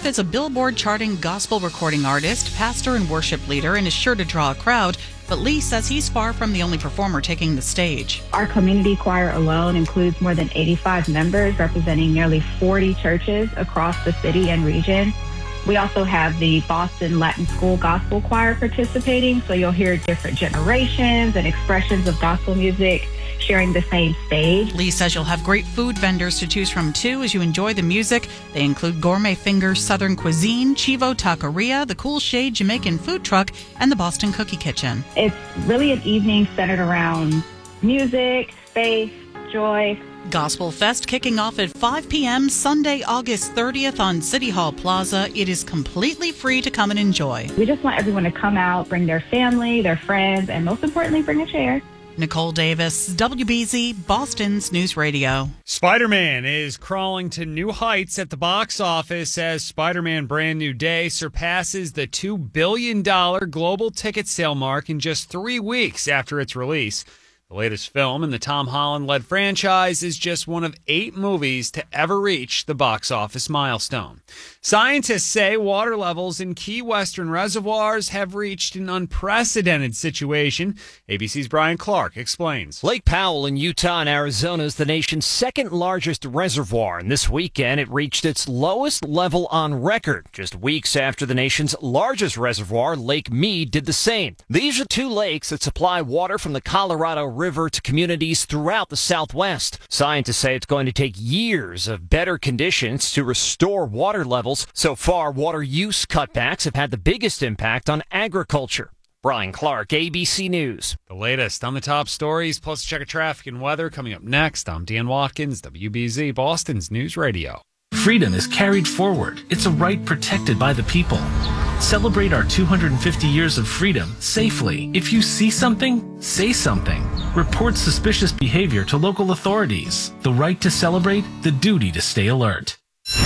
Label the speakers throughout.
Speaker 1: Clark is a Billboard charting gospel recording artist, pastor, and worship leader, and is sure to draw a crowd. But Lee says he's far from the only performer taking the stage.
Speaker 2: Our community choir alone includes more than 85 members representing nearly 40 churches across the city and region. We also have the Boston Latin School Gospel Choir participating, so you'll hear different generations and expressions of gospel music sharing the same stage.
Speaker 1: Lee says you'll have great food vendors to choose from, too, as you enjoy the music. They include Gourmet Fingers Southern Cuisine, Chivo Taqueria, the Cool Shade Jamaican Food Truck, and the Boston Cookie Kitchen.
Speaker 2: It's really an evening centered around music, faith, joy.
Speaker 1: Gospel Fest kicking off at 5 p.m. Sunday, August 30th on City Hall Plaza. It is completely free to come and enjoy.
Speaker 2: We just want everyone to come out, bring their family, their friends, and most importantly, bring a chair.
Speaker 1: Nicole Davis, WBZ, Boston's News Radio.
Speaker 3: Spider-Man is crawling to new heights at the box office as Spider-Man Brand New Day surpasses the $2 billion global ticket sale mark in just 3 weeks after its release. The latest film in the Tom Holland-led franchise is just one of 8 movies to ever reach the box office milestone. Scientists say water levels in key western reservoirs have reached an unprecedented situation. ABC's Brian Clark explains.
Speaker 4: Lake Powell in Utah and Arizona is the nation's second largest reservoir, and this weekend it reached its lowest level on record, just weeks after the nation's largest reservoir, Lake Mead, did the same. These are 2 lakes that supply water from the Colorado River to communities throughout the Southwest. Scientists say it's going to take years of better conditions to restore water levels. So far, water use cutbacks have had the biggest impact on agriculture. Brian Clark, ABC News.
Speaker 3: The latest on the top stories, plus a check of traffic and weather coming up next. I'm Dan Watkins, WBZ, Boston's News Radio.
Speaker 5: Freedom is carried forward. It's a right protected by the people. Celebrate our 250 years of freedom safely. If you see something, say something. Report suspicious behavior to local authorities. The right to celebrate, the duty to stay alert.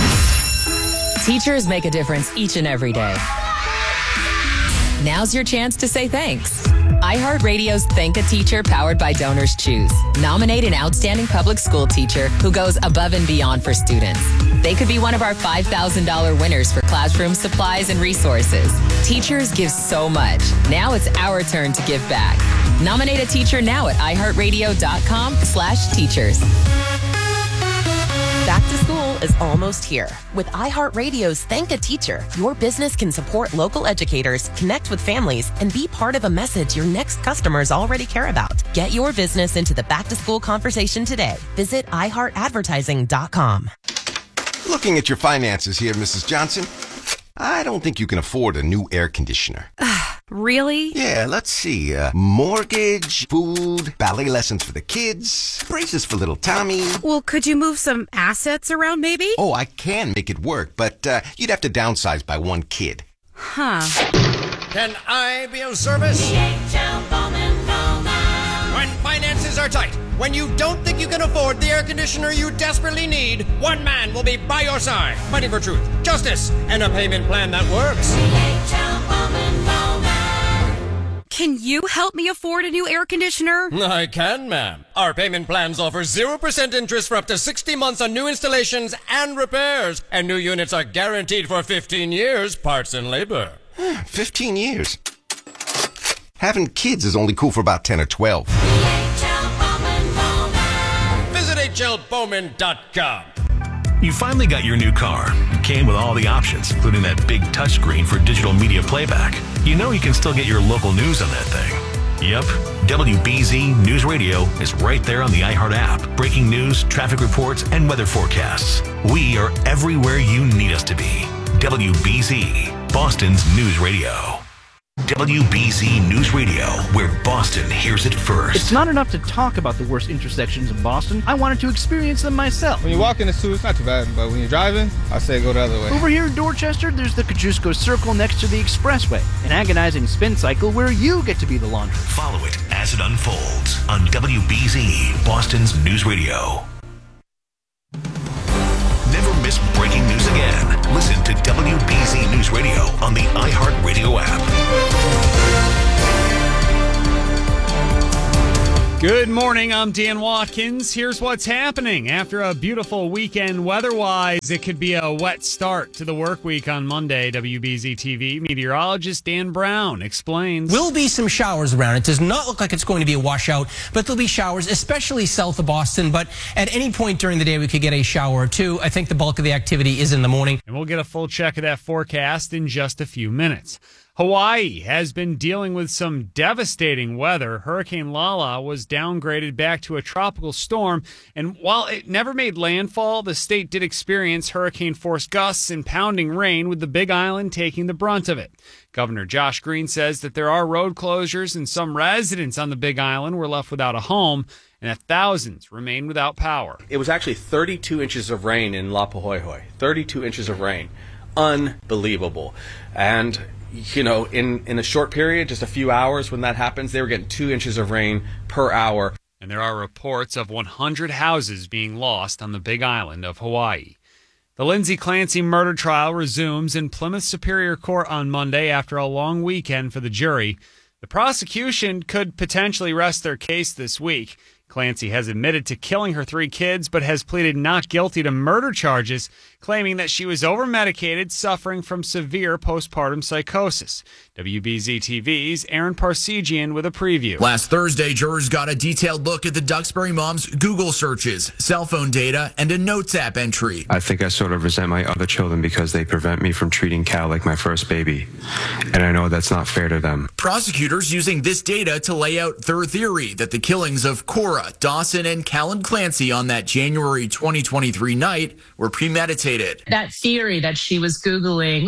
Speaker 6: Teachers make a difference each and every day. Now's your chance to say thanks. iHeartRadio's Thank a Teacher, powered by Donors Choose. Nominate an outstanding public school teacher who goes above and beyond for students. They could be one of our $5,000 winners for classroom supplies and resources. Teachers give so much. Now it's our turn to give back. Nominate a teacher now at iHeartRadio.com/teachers.
Speaker 7: Back to school is almost here. With iHeartRadio's Thank a Teacher, your business can support local educators, connect with families, and be part of a message your next customers already care about. Get your business into the back-to-school conversation today. Visit iHeartAdvertising.com.
Speaker 8: Looking at your finances here, Mrs. Johnson, I don't think you can afford a new air conditioner.
Speaker 9: Really?
Speaker 8: Yeah, let's see. Mortgage, food, ballet lessons for the kids, braces for little Tommy.
Speaker 9: Well, could you move some assets around, maybe?
Speaker 8: Oh, I can make it work, but you'd have to downsize by 1 kid.
Speaker 9: Huh.
Speaker 10: Can I be of service? When finances are tight, when you don't think you can afford the air conditioner you desperately need, one man will be by your side, fighting for truth, justice, and a payment plan that works.
Speaker 9: Can you help me afford a new air conditioner?
Speaker 10: I can, ma'am. Our payment plans offer 0% interest for up to 60 months on new installations and repairs. And new units are guaranteed for 15 years, parts and labor.
Speaker 8: 15 years. Having kids is only cool for about 10 or 12.
Speaker 10: Visit hlbowman.com.
Speaker 5: You finally got your new car. It came with all the options, including that big touchscreen for digital media playback. You know you can still get your local news on that thing. Yep, WBZ News Radio is right there on the iHeart app. Breaking news, traffic reports, and weather forecasts. We are everywhere you need us to be. WBZ, Boston's News Radio. WBZ News Radio, where Boston hears it first.
Speaker 11: It's not enough to talk about the worst intersections in Boston. I wanted to experience them myself.
Speaker 12: When you walk in the two, it's not too bad, but when you're driving, I say go the other way.
Speaker 11: Over here in Dorchester, there's the Kosciuszko Circle next to the Expressway, an agonizing spin cycle where you get to be the laundry.
Speaker 5: Follow it as it unfolds on WBZ, Boston's News Radio. Never miss breaking news again. Listen to WBZ News Radio on the iHeartRadio app.
Speaker 3: Good morning, I'm Dan Watkins. Here's what's happening. After a beautiful weekend weather-wise, it could be a wet start to the work week on Monday. WBZ TV meteorologist Dan Brown explains.
Speaker 13: Will be some showers around. It does not look like it's going to be a washout, but there'll be showers, especially south of Boston. But at any point during the day, we could get a shower or two. I think the bulk of the activity is in the morning.
Speaker 3: And we'll get a full check of that forecast in just a few minutes. Hawaii has been dealing with some devastating weather. Hurricane Lala was downgraded back to a tropical storm, and while it never made landfall, the state did experience hurricane-force gusts and pounding rain, with the Big Island taking the brunt of it. Governor Josh Green says that there are road closures and some residents on the Big Island were left without a home, and that thousands remain without power.
Speaker 14: It was actually 32 inches of rain in Lapahoehoe. 32 inches of rain. Unbelievable. And you know, in a short period, just a few hours when that happens, they were getting 2 inches of rain per hour.
Speaker 3: And there are reports of 100 houses being lost on the Big Island of Hawaii. The Lindsay Clancy murder trial resumes in Plymouth Superior Court on Monday after a long weekend for the jury. The prosecution could potentially rest their case this week. Clancy has admitted to killing her 3 kids, but has pleaded not guilty to murder charges, claiming that she was over-medicated, suffering from severe postpartum psychosis. WBZ TV's Aaron Parsegian with a preview.
Speaker 15: Last Thursday, jurors got a detailed look at the Duxbury mom's Google searches, cell phone data, and a Notes app entry.
Speaker 16: I think I sort of resent my other children because they prevent me from treating Cal like my first baby. And I know that's not fair to them.
Speaker 15: Prosecutors using this data to lay out their theory that the killings of Cora, Dawson, and Callan Clancy on that January 2023 night were premeditated.
Speaker 17: That theory that she was Googling,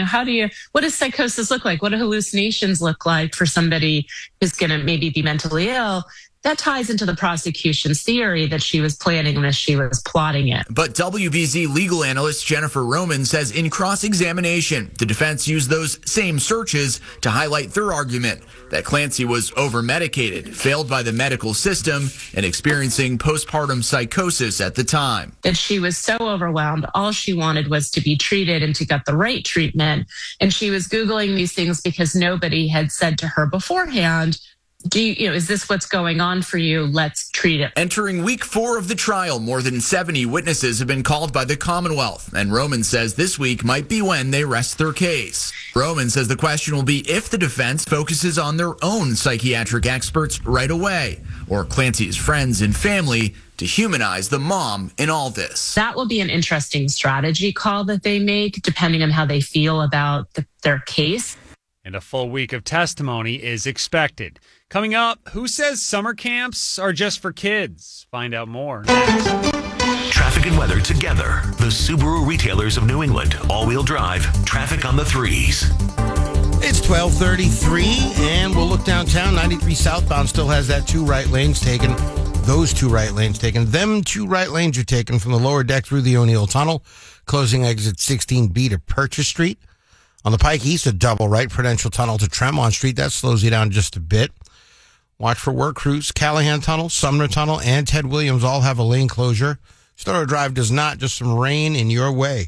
Speaker 17: what does psychosis look like? What do hallucinations look like for somebody who's going to maybe be mentally ill? That ties into the prosecution's theory that she was planning this, she was plotting it.
Speaker 15: But WBZ legal analyst Jennifer Roman says in cross-examination, the defense used those same searches to highlight their argument that Clancy was over-medicated, failed by the medical system, and experiencing postpartum psychosis at the time.
Speaker 17: That she was so overwhelmed, all she wanted was to be treated and to get the right treatment. And she was Googling these things because nobody had said to her beforehand, is this what's going on for you? Let's treat it.
Speaker 15: Entering week 4 of the trial, more than 70 witnesses have been called by the Commonwealth, and Roman says this week might be when they rest their case. Roman says the question will be if the defense focuses on their own psychiatric experts right away, or Clancy's friends and family, to humanize the mom in all this.
Speaker 17: That will be an interesting strategy call that they make, depending on how they feel about their case.
Speaker 3: And a full week of testimony is expected. Coming up, who says summer camps are just for kids? Find out more next.
Speaker 5: Traffic and weather together. The Subaru retailers of New England. All-wheel drive. Traffic on the 3s.
Speaker 18: It's 12:33, and we'll look downtown. 93 southbound still has that 2 right lanes taken. Those 2 right lanes taken. Them 2 right lanes are taken from the lower deck through the O'Neill Tunnel, closing exit 16B to Purchase Street. On the Pike East, a double right Prudential Tunnel to Tremont Street. That slows you down just a bit. Watch for work crews. Callahan Tunnel, Sumner Tunnel, and Ted Williams all have a lane closure. Storer Drive does not. Just some rain in your way.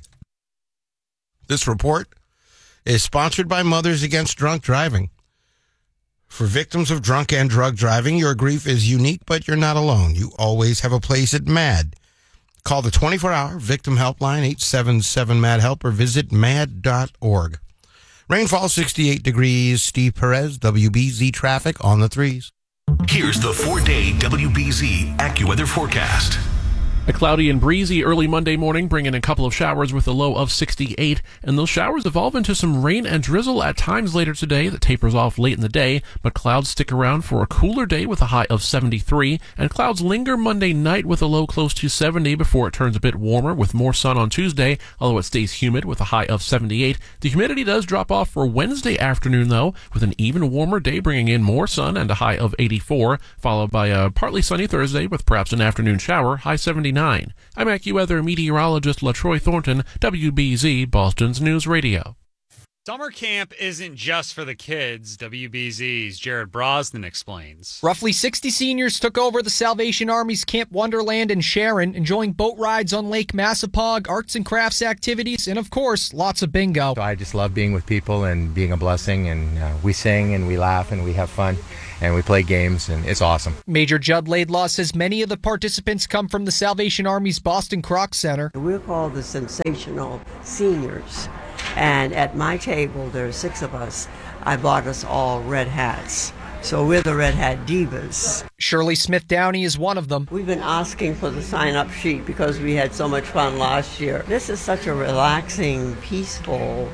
Speaker 18: This report is sponsored by Mothers Against Drunk Driving. For victims of drunk and drug driving, your grief is unique, but you're not alone. You always have a place at MAD. Call the 24-hour victim helpline, 877-MAD-HELP, or visit mad.org. Rainfall 68 degrees. Steve Perez, WBZ traffic on the 3s.
Speaker 5: Here's the 4-day WBZ AccuWeather forecast.
Speaker 19: A cloudy and breezy early Monday morning, bringing a couple of showers with a low of 68, and those showers evolve into some rain and drizzle at times later today that tapers off late in the day, but clouds stick around for a cooler day with a high of 73, and clouds linger Monday night with a low close to 70 before it turns a bit warmer with more sun on Tuesday, although it stays humid with a high of 78. The humidity does drop off for Wednesday afternoon, though, with an even warmer day bringing in more sun and a high of 84, followed by a partly sunny Thursday with perhaps an afternoon shower, high 79. I'm AccuWeather meteorologist LaTroy Thornton, WBZ, Boston's News Radio.
Speaker 3: Summer camp isn't just for the kids, WBZ's Jared Brosnan explains.
Speaker 20: Roughly 60 seniors took over the Salvation Army's Camp Wonderland in Sharon, enjoying boat rides on Lake Massapog, arts and crafts activities, and of course, lots of bingo.
Speaker 21: I just love being with people and being a blessing, and we sing and we laugh and we have fun. and we play games, and it's awesome.
Speaker 20: Major Judd Laidlaw says many of the participants come from the Salvation Army's Boston Kroc Center.
Speaker 22: We're called the Sensational Seniors, and at my table there are 6 of us. I bought us all red hats. So we're the Red Hat Divas.
Speaker 20: Shirley Smith Downey is one of them.
Speaker 22: We've been asking for the sign-up sheet because we had so much fun last year. This is such a relaxing, peaceful,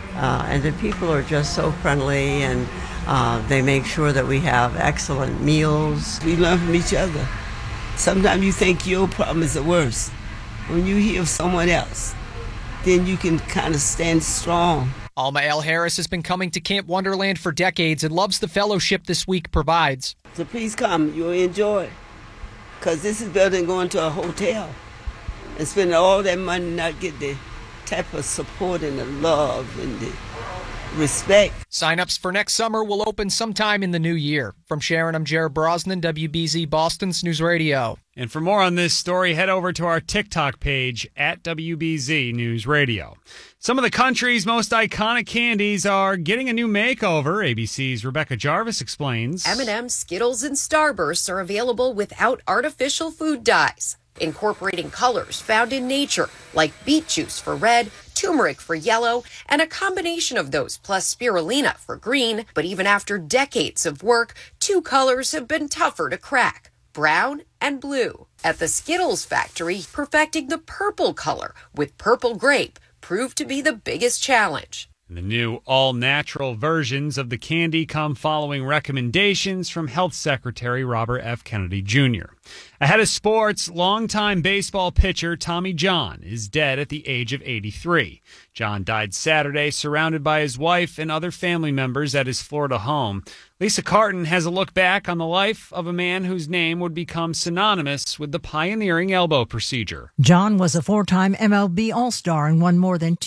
Speaker 22: and the people are just so friendly, and they make sure that we have excellent meals.
Speaker 23: We learn from each other. Sometimes you think your problem is the worst. When you hear someone else, then you can kind of stand strong.
Speaker 20: Alma L. Harris has been coming to Camp Wonderland for decades and loves the fellowship this week provides.
Speaker 23: So please come. You'll enjoy it. Because this is better than going to a hotel and spending all that money and not get the type of support and the love and the respect.
Speaker 20: Sign-ups for next summer will open sometime in the new year. From Sharon, I'm Jared Brosnan, WBZ Boston's News Radio.
Speaker 3: And for more on this story, head over to our TikTok page at WBZ News Radio. Some of the country's most iconic candies are getting a new makeover. ABC's Rebecca Jarvis explains.
Speaker 24: M&M's, Skittles, and Starbursts are available without artificial food dyes, incorporating colors found in nature, like beet juice for red, turmeric for yellow, and a combination of those plus spirulina for green. But even after decades of work, 2 colors have been tougher to crack: brown and blue. At the Skittles factory, perfecting the purple color with purple grape proved to be the biggest challenge.
Speaker 3: The new all-natural versions of the candy come following recommendations from Health Secretary Robert F. Kennedy Jr. Ahead of sports, longtime baseball pitcher Tommy John is dead at the age of 83. John died Saturday, surrounded by his wife and other family members at his Florida home. Lisa Carton has a look back on the life of a man whose name would become synonymous with the pioneering elbow procedure.
Speaker 25: John was a 4-time MLB All-Star and won more than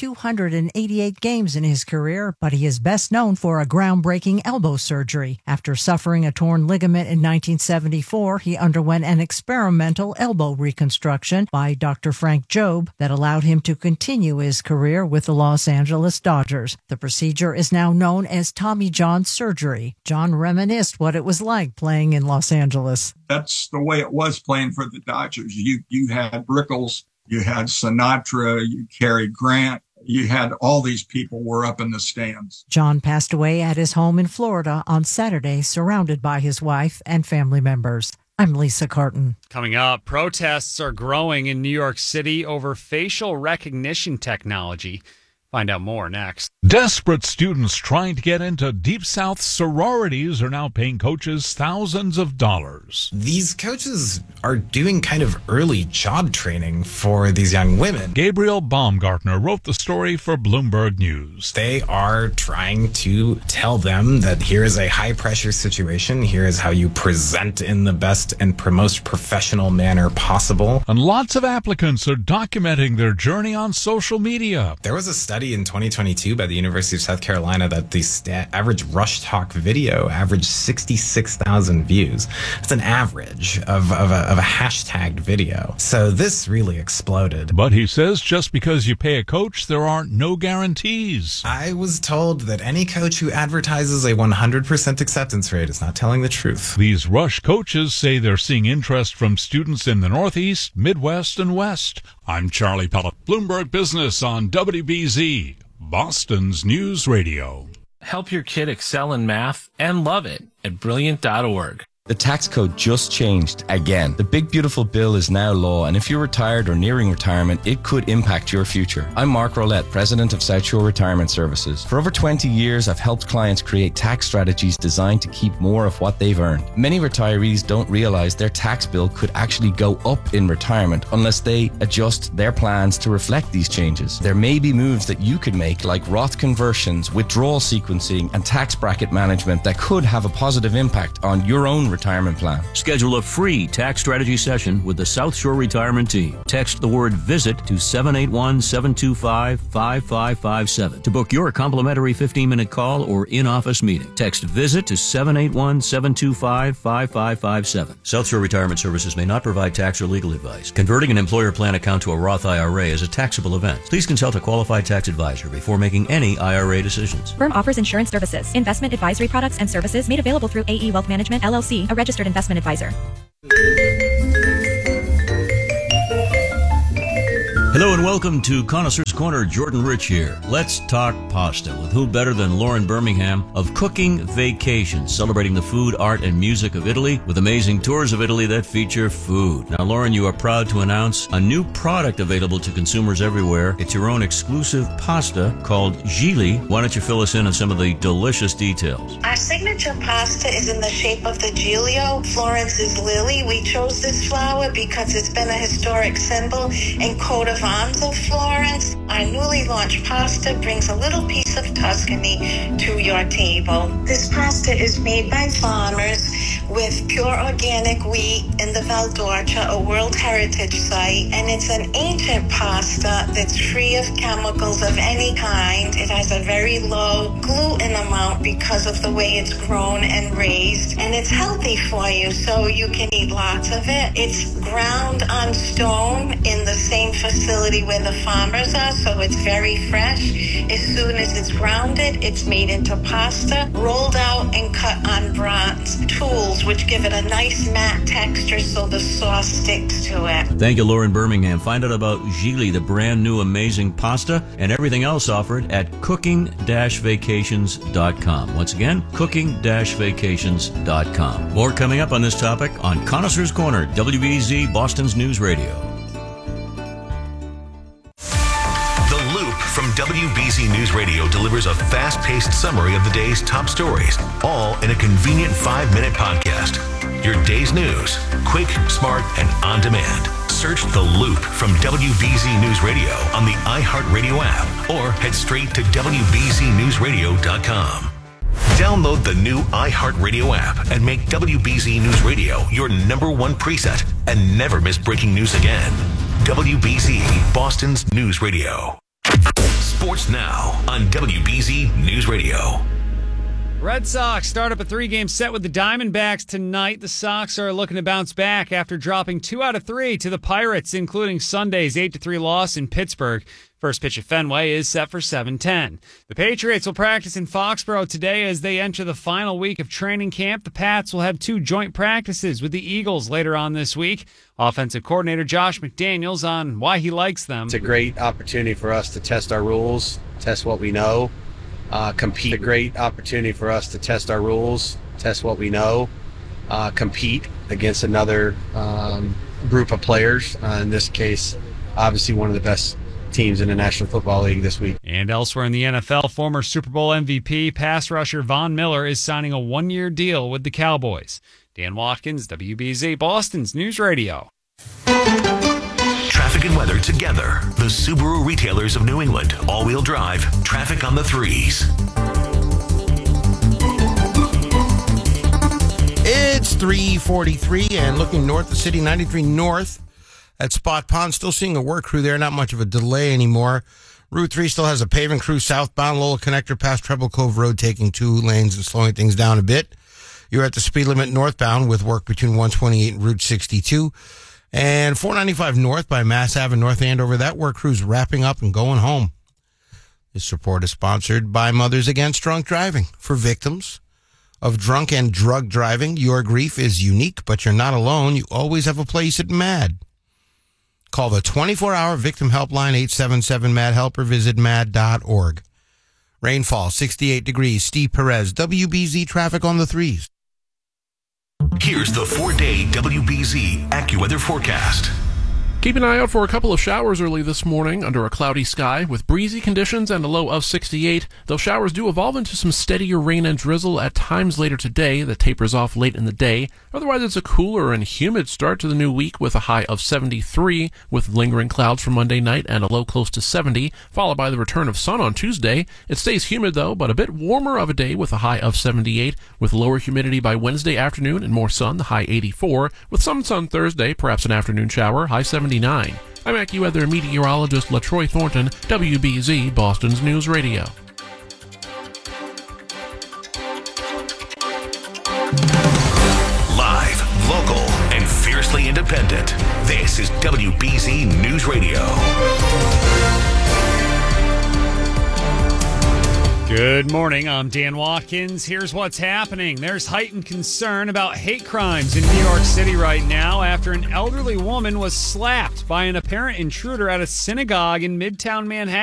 Speaker 25: 288 games in his career, but he is best known for a groundbreaking elbow surgery. After suffering a torn ligament in 1974, he underwent an experimental elbow reconstruction by Dr. Frank Jobe that allowed him to continue his career with the Los Angeles Dodgers. The procedure is now known as Tommy John surgery. John reminisced what it was like playing in Los Angeles.
Speaker 26: That's the way it was playing for the Dodgers. You had Rickles, you had Sinatra, you Cary Grant, you had all these people were up in the stands.
Speaker 25: John passed away at his home in Florida on Saturday, surrounded by his wife and family members. I'm Lisa Carton.
Speaker 3: Coming up, protests are growing in New York City over facial recognition technology. Find out more next.
Speaker 27: Desperate students trying to get into Deep South sororities are now paying coaches thousands of dollars.
Speaker 28: These coaches are doing kind of early job training for these young women.
Speaker 27: Gabriel Baumgartner wrote the story for Bloomberg News.
Speaker 28: They are trying to tell them that here is a high-pressure situation. Here is how you present in the best and most professional manner possible.
Speaker 27: And lots of applicants are documenting their journey on social media.
Speaker 28: There was a study in 2022 by the University of South Carolina that the average Rush Talk video averaged 66,000 views. That's an average of a hashtagged video. So this really exploded.
Speaker 27: But he says just because you pay a coach, there aren't no guarantees.
Speaker 28: I was told that any coach who advertises a 100% acceptance rate is not telling the truth.
Speaker 27: These Rush coaches say they're seeing interest from students in the Northeast, Midwest, and West. I'm Charlie Pellet, Bloomberg Business on WBZ, Boston's News Radio.
Speaker 29: Help your kid excel in math and love it at Brilliant.org.
Speaker 30: The tax code just changed again. The big beautiful bill is now law, and if you're retired or nearing retirement, it could impact your future. I'm Mark Rolette, president of South Shore Retirement Services. For over 20 years, I've helped clients create tax strategies designed to keep more of what they've earned. Many retirees don't realize their tax bill could actually go up in retirement unless they adjust their plans to reflect these changes. There may be moves that you could make, like Roth conversions, withdrawal sequencing, and tax bracket management that could have a positive impact on your own retirement plan.
Speaker 1: Schedule a free tax strategy session with the South Shore Retirement Team. Text the word VISIT to 781-725-5557 to book your complimentary 15-minute call or in-office meeting. Text VISIT to 781-725-5557. South Shore Retirement Services may not provide tax or legal advice. Converting an employer plan account to a Roth IRA is a taxable event. Please consult a qualified tax advisor before making any IRA decisions.
Speaker 2: Firm offers insurance services, investment advisory products and services made available through AE Wealth Management, LLC, a registered investment advisor.
Speaker 1: Hello and welcome to Connoisseur's Corner. Jordan Rich here. Let's talk pasta with who better than Lauren Birmingham of Cooking Vacations, celebrating the food, art, and music of Italy with amazing tours of Italy that feature food. Now, Lauren, you are proud to announce a new product available to consumers everywhere. It's your own exclusive pasta called Gigli. Why don't you fill us in on some of the delicious details?
Speaker 4: Our signature pasta is in the shape of the Giglio, Florence's lily. We chose this flower because it's been a historic symbol and coat of arms of Florence. Our newly launched pasta brings a little piece of Tuscany to your table. This pasta is made by farmers with pure organic wheat in the Val d'Orcia, a World Heritage Site, and it's an ancient pasta that's free of chemicals of any kind. It has a very low gluten amount because of the way it's grown and raised, and it's healthy for you, so you can eat lots of it. It's ground on stone in the same facility where the farmers are, so it's very fresh. As soon as it's grounded, it's made into pasta, rolled out and cut on bronze tools, which give it a nice matte texture so the sauce sticks to it.
Speaker 1: Thank you, Lauren Birmingham. Find out about Gigli, the brand new amazing pasta, and everything else offered at cooking-vacations.com. Once again, cooking-vacations.com. More coming up on this topic on Connoisseur's Corner, WBZ, Boston's News Radio.
Speaker 5: From WBZ News Radio delivers a fast-paced summary of the day's top stories, all in a convenient 5-minute podcast. Your day's news, quick, smart, and on demand. Search The Loop from WBZ News Radio on the iHeartRadio app or head straight to WBZNewsRadio.com. Download the new iHeartRadio app and make WBZ News Radio your #1 preset and never miss breaking news again. WBZ, Boston's News Radio. Sports now on WBZ News Radio.
Speaker 3: Red Sox start up a 3-game set with the Diamondbacks tonight. The Sox are looking to bounce back after dropping 2 out of 3 to the Pirates, including Sunday's 8-3 loss in Pittsburgh. First pitch at Fenway is set for 7:10. The Patriots will practice in Foxborough today as they enter the final week of training camp. The Pats will have 2 joint practices with the Eagles later on this week. Offensive coordinator Josh McDaniels on why he likes them.
Speaker 6: It's a great opportunity for us to test our rules, test what we know, compete. A great opportunity for us to test our rules, test what we know, compete against another group of players. In this case, obviously one of the best teams in the National Football League this week.
Speaker 3: And elsewhere in the NFL, former Super Bowl MVP pass rusher Von Miller is signing a 1-year deal with the Cowboys. Dan Watkins, WBZ, Boston's News Radio.
Speaker 5: Traffic and weather together. The Subaru retailers of New England. All-wheel drive. Traffic on the 3s.
Speaker 18: It's 3:43 and looking north, the city 93 north at Spot Pond. Still seeing a work crew there. Not much of a delay anymore. Route 3 still has a paving crew southbound. Lola Connector past Treble Cove Road taking 2 lanes and slowing things down a bit. You're at the speed limit northbound with work between 128 and Route 62. And 495 north by Mass Ave in North Andover. That work crew's wrapping up and going home. This report is sponsored by Mothers Against Drunk Driving. For victims of drunk and drug driving, your grief is unique, but you're not alone. You always have a place at MAD. Call the 24-hour victim helpline, 877-MAD-HELP, or visit mad.org. Rainfall, 68 degrees. Steve Perez, WBZ traffic on the 3s.
Speaker 5: Here's the 4-day WBZ AccuWeather forecast.
Speaker 19: Keep an eye out for a couple of showers early this morning under a cloudy sky with breezy conditions and a low of 68. Those showers do evolve into some steadier rain and drizzle at times later today that tapers off late in the day. Otherwise, it's a cooler and humid start to the new week with a high of 73 with lingering clouds for Monday night and a low close to 70, followed by the return of sun on Tuesday. It stays humid, though, but a bit warmer of a day with a high of 78, with lower humidity by Wednesday afternoon and more sun, the high 84, with some sun Thursday, perhaps an afternoon shower, high 79. I'm AccuWeather meteorologist LaTroy Thornton, WBZ, Boston's News Radio.
Speaker 5: Live, local, and fiercely independent. This is WBZ News Radio.
Speaker 3: Good morning, I'm Dan Watkins. Here's what's happening. There's heightened concern about hate crimes in New York City right now after an elderly woman was slapped by an apparent intruder at a synagogue in Midtown Manhattan.